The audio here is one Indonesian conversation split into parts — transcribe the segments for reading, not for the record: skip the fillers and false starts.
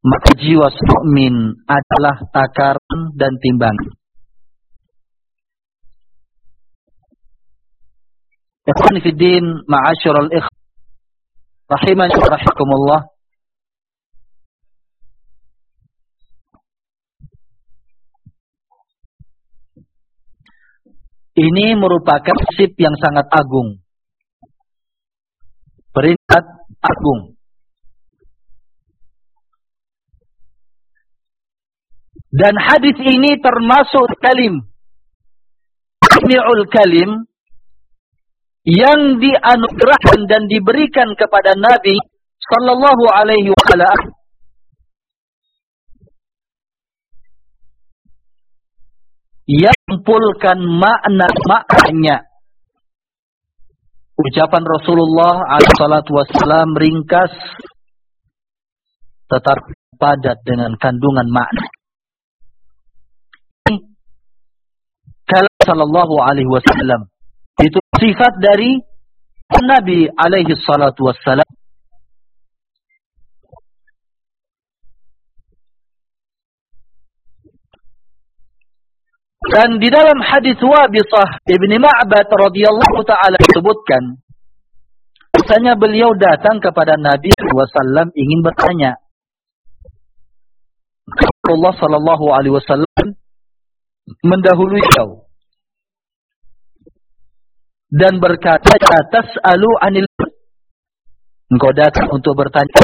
maka jiwa mukmin adalah takaran dan timbangan. Ikhwani fi din, ma'asyiral ikhwan, rahimani wa rahimakumullah. Ini merupakan prinsip yang sangat agung. Perintah agung. Dan hadis ini termasuk kalim. Jami'ul kalim yang dianugerahkan dan diberikan kepada Nabi sallallahu alaihi wasallam yang mengumpulkan makna-maknanya. Ucapan Rasulullah alaihi salatu wasallam ringkas tetapi padat dengan kandungan makna. Kalam sallallahu alaihi wasallam itu sifat dari Nabi alaihi salatu wasallam. Dan di dalam hadis Wabithah Ibni Ma'bad radhiyallahu ta'ala disebutkan, bahwasanya beliau datang kepada Nabi SAW ingin bertanya. Rasulullah sallallahu alaihi wasallam mendahului beliau dan berkata, "Tas'alu 'anil." Engkau datang untuk bertanya.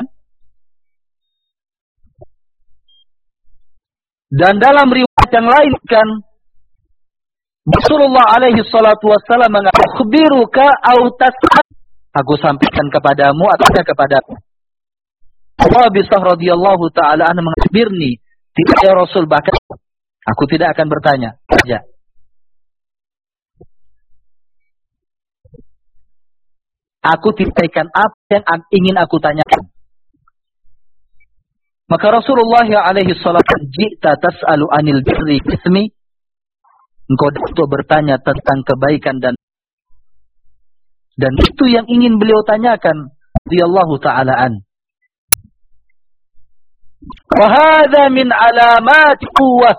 Dan dalam riwayat yang lain kan Rasulullah alaihi salatu wassalam mengatakan, "Akhbiruka aw tas'al?" Aku sampaikan kepadamu atau tidak kepadamu. Wabithah radhiyallahu ta'ala anhu mengakhbirni, tidak ya Rasul, bahkan aku tidak akan bertanya saja. Aku sampaikan apa yang ingin aku tanyakan. Maka Rasulullah alaihi salatu ji'ta tas'alu 'anil birri ismi. Engkau untuk bertanya tentang kebaikan dan itu yang ingin beliau tanyakan radhiyallahu ta'ala an. Wa hadza min alamat quwwah.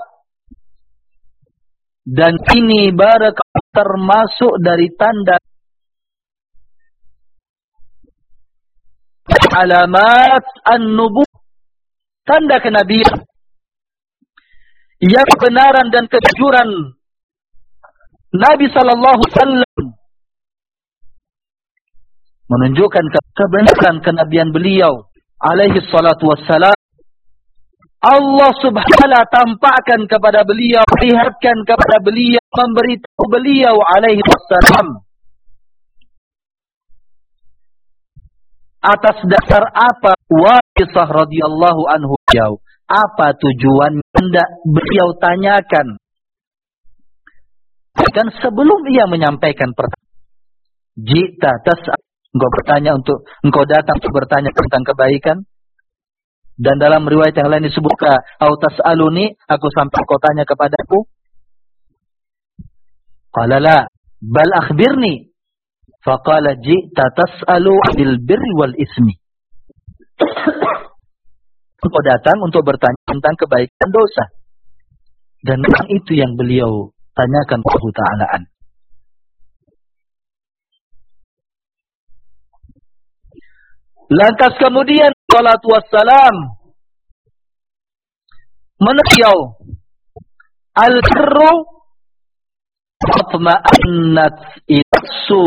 Dan ini barakah termasuk dari tanda alamat an-nubuwah, tanda kenabian, yang kebenaran dan kejujuran Nabi sallallahu alaihi wasallam menunjukkan kebenaran kenabian beliau alaihi salatu wassalam. Allah subhanahu wa ta'ala tampakkan kepada beliau, perlihatkan kepada beliau, memberitahu beliau alaihi wassalam atas dasar apa Wabithah radhiyallahu anhu beliau, apa tujuan hendak beliau tanyakan. Dan sebelum ia menyampaikan pertanyaan, jita tas'al, engkau bertanya untuk, engkau datang untuk bertanya tentang kebaikan. Dan dalam riwayat yang lain disebutkan, au tas'aluni, aku sampai kau tanya kepadaku. Qala la, bal akhbirni. Faqala jita tas'alu bil birri wal ismi. Engkau datang untuk bertanya tentang kebaikan dan dosa. Dan memang itu yang beliau tanyakan kepada Ta'alaan. Lantas kemudian salatu wassalam menurut al-birru atma'annat ilsu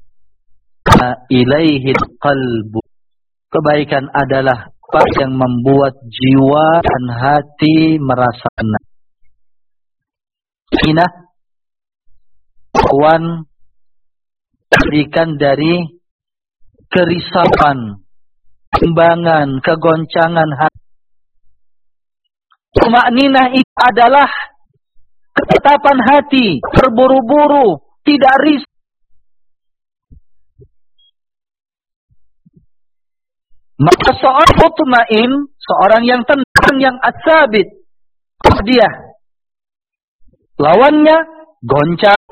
ilaihi qalbu. Kebaikan adalah apa yang membuat jiwa dan hati merasa tenang. Inah kawan berikan dari kerisauan, kembangan, kegoncangan hati. Tumakninah itu adalah ketetapan hati, terburu-buru, tidak risau. Maka seorang mutmain, seorang yang tenang, yang asabit, dia lawannya goncang,